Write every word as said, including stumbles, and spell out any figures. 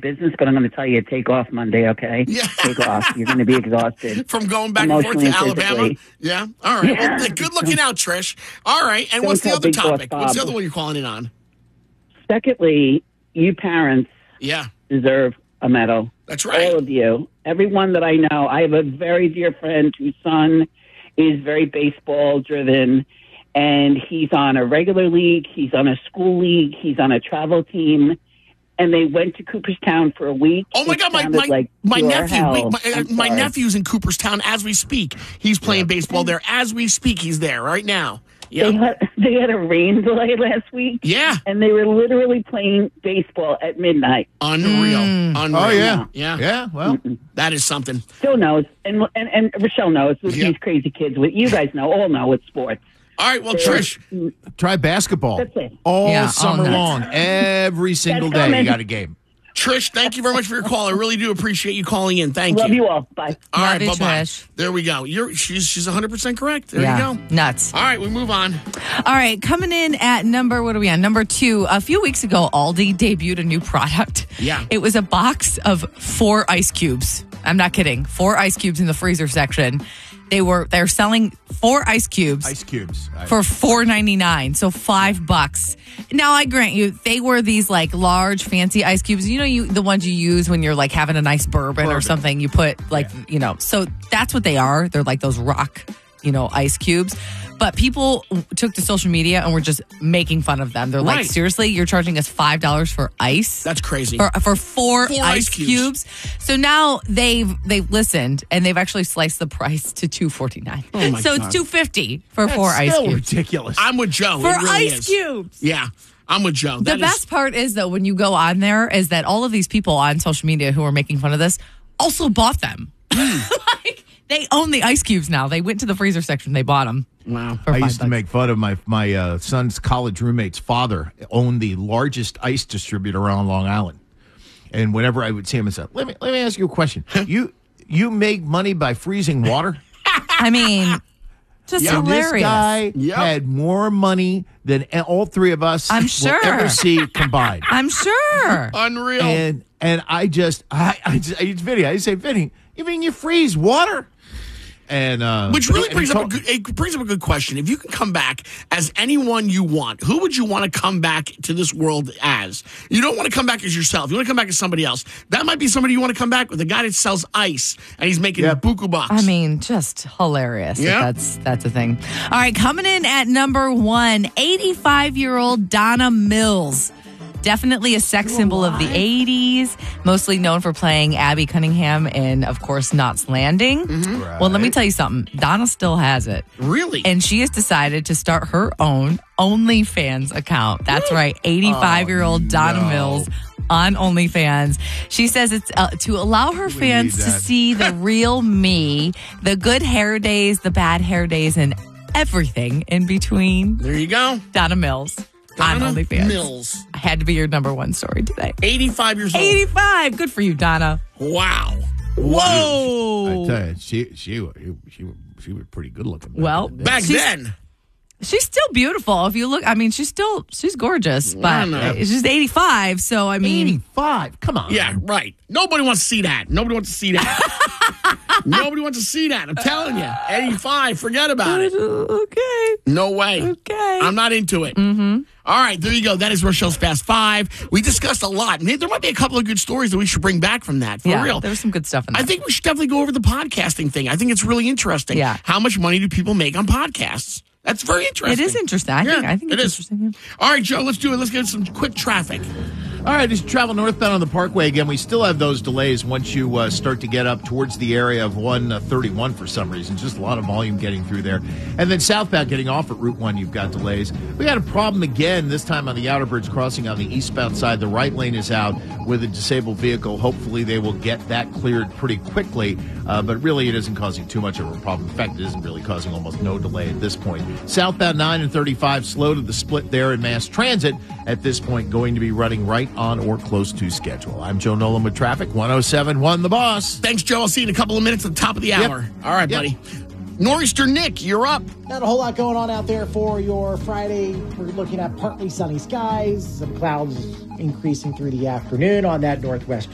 business, but I'm going to tell you, take off Monday, okay? Yeah. Take off. You're going to be exhausted. From going back and forth to Alabama? Physically. Yeah. All right. Yeah. Well, good looking out, Trish. All right. And Don't what's the tell other Big Boss topic? What's the Bob. other one you're calling in on? Secondly, you parents Yeah. deserve a medal. That's right. All of you. Everyone that I know. I have a very dear friend whose son is very baseball driven, and he's on a regular league, he's on a school league, he's on a travel team, and they went to Cooperstown for a week. Oh, my It God. My sounded my, like my pure nephew. hell. Wait, my, uh, I'm my sorry. nephew's in Cooperstown as we speak. He's playing baseball there as we speak. He's there right now. Yeah. They had, they had a rain delay last week. Yeah. And they were literally playing baseball at midnight. Unreal. Mm. Unreal. Oh, yeah. Yeah. Yeah, well. That is something. Phil knows, and and, and Rochelle knows with Yeah. these crazy kids. With you guys know, all know with sports. All right. Well, They're- Trish. Try basketball. That's it. All Yeah, all summer night. long. Every single That's day you coming. got a game. Trish, thank you very much for your call. I really do appreciate you calling in. Thank Love you. you all. Bye. All Love right, you, bye-bye. Trish. There we go. You're she's she's one hundred percent correct. There yeah. you go. Nuts. All right, we move on. All right, coming in at number, what are we on? Number two. A few weeks ago, Aldi debuted a new product. Yeah. It was a box of four ice cubes. I'm not kidding. Four ice cubes in the freezer section. They were they're selling four ice cubes Ice cubes. for four ninety-nine, so five bucks. Now I grant you, they were these like large, fancy ice cubes. You know, you the ones you use when you're like having a nice bourbon, or Bourbon. something. You put like you know, so that's what they are. They're like those rock, you know, ice cubes. But people took to social media and were just making fun of them. They're Right. like, seriously, you're charging us five dollars for ice? That's crazy. For, for four, Four ice ice cubes. cubes. So now they've they've listened and they've actually sliced the price to two forty nine. Oh, my so God. it's two fifty for four That's ice still cubes. ridiculous. I'm with Joe. For It really ice is. cubes. Yeah, I'm with Joe. The That is- best part is though when you go on there is that all of these people on social media who are making fun of this also bought them. Like they own the ice cubes now. They went to the freezer section. They bought them. Wow. For I five used to bucks. make fun of my my uh, son's college roommate's father owned the largest ice distributor on Long Island, and whenever I would see him, I said, "Let me let me ask you a question. you you make money by freezing water?" I mean, just Yeah, And hilarious. this guy Yep. had more money than all three of us I'm will sure. ever see combined. I'm sure. Unreal. and and I just I I just I, Vinny, I say, Vinny, you mean you freeze water? And uh, Which but really he- brings and up a he good, it brings up a good question. If you can come back as anyone you want, who would you want to come back to this world as? You don't want to come back as yourself. You want to come back as somebody else. That might be somebody you want to come back with. A guy that sells ice and he's making Yep. buku bucks. I mean, just hilarious. if Yeah. That's that's a thing. All right, coming in at number one, eighty-five-year-old Donna Mills. Definitely a sex symbol of the eighties, mostly known for playing Abby Cunningham in, of course, Knots Landing. Well, let me tell you something. Donna still has it. really? And she has decided to start her own OnlyFans account. That's right, eighty-five-year-old Donna no. Mills on OnlyFans. She says it's uh, to allow her fans need to that. see the real me, the good hair days, the bad hair days, and everything in between. there you go. Donna Mills Donna on OnlyFans. Mills. I had to be your number one story today. eighty-five years old. eighty-five. Good for you, Donna. Wow. Whoa. I tell you, she she she she was pretty good looking. back Well, in the day. Back She's- then. She's still beautiful. If you look, I mean, she's still she's gorgeous, but know. she's eighty-five. So I mean, eighty-five. Come on. Yeah, right. Nobody wants to see that. Nobody wants to see that. Nobody wants to see that. I'm telling you. eighty-five. Forget about it. okay, No way. okay. I'm not into it. Mm-hmm. All right, there you go. That is Rochelle's Fast Five. We discussed a lot. And there might be a couple of good stories that we should bring back from that. For yeah, real. there's some good stuff in there. I think we should definitely go over the podcasting thing. I think it's really interesting. Yeah. How much money do people make on podcasts? That's very it interesting. is interesting. I Yeah, think I think it it's is. interesting. All right, Joe, let's do it. Let's get some quick traffic. All right, as you travel northbound on the Parkway, again, we still have those delays once you uh, start to get up towards the area of one thirty-one for some reason. Just a lot of volume getting through there. And then southbound getting off at Route one, you've got delays. We had a problem again, this time on the Outer Bridge crossing on the eastbound side. The right lane is out with a disabled vehicle. Hopefully they will get that cleared pretty quickly, uh, but really it isn't causing too much of a problem. In fact, it isn't really causing almost no delay at this point. Southbound nine and thirty-five slow to the split there in Mass Transit. At this point, going to be running right on or close to schedule. I'm Joe Nolan with traffic. one oh seven one The Boss. Thanks, Joe. I'll see you in a couple of minutes at the top of the Yep. hour. All right, Yep. buddy. Nor'easter Nick, you're up. Not a whole lot going on out there for your Friday. We're looking at partly sunny skies, some clouds increasing through the afternoon on that northwest